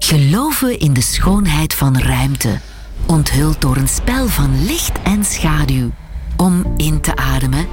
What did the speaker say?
Geloven in de schoonheid van ruimte, onthuld door een spel van licht en schaduw. Om in te ademen